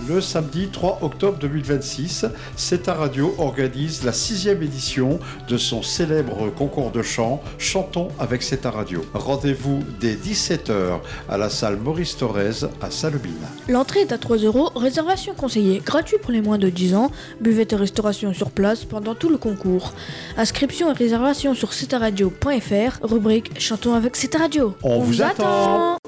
Le samedi 3 octobre 2026, C'est ta radio organise la 6e édition de son célèbre concours de chant Chantons avec C'est ta radio. Rendez-vous dès 17h à la salle Maurice Thorez à Salobine. L'entrée est à 3 €, réservation conseillée, gratuit pour les moins de 10 ans, buvette et restauration sur place pendant tout le concours. Inscription et réservation sur cetaradio.fr, rubrique Chantons avec C'est ta radio. On vous attend.